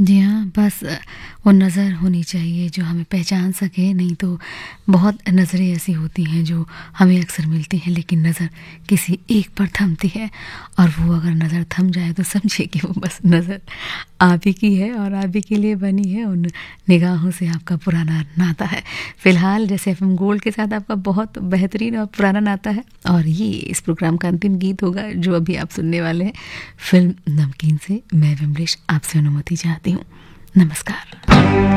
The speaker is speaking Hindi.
जी हाँ, बस वो नज़र होनी चाहिए जो हमें पहचान सके, नहीं तो बहुत नज़रें ऐसी होती हैं जो हमें अक्सर मिलती हैं लेकिन नज़र किसी एक पर थमती है और वो अगर नज़र थम जाए तो समझिए कि वो बस नज़र आप ही की है और आप ही के लिए बनी है, उन निगाहों से आपका पुराना नाता है। फ़िलहाल जैसे एफ़एम गोल्ड के साथ आपका बहुत बेहतरीन और पुराना नाता है और ये इस प्रोग्राम का अंतिम गीत होगा जो अभी आप सुनने वाले हैं। फ़िल्म नमकीन से मैं विमलेश आपसे अनुमति चाहती हूँ। नमस्कार।